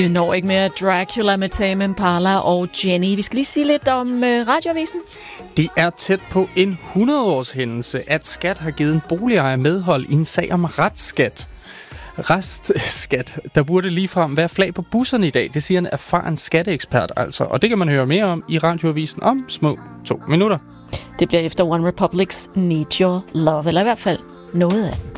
Vi når ikke mere Dracula med Tame Impala og Jenny. Vi skal lige sige lidt om Radioavisen. Det er tæt på en 100-års hændelse, at Skat har givet en boligejer medhold i en sag om restskat. Der burde ligefrem være flag på busserne i dag. Det siger en erfaren skatteekspert altså. Og det kan man høre mere om i Radioavisen om små 2 minutter. Det bliver efter One Republics Need Your Love, eller i hvert fald noget af den.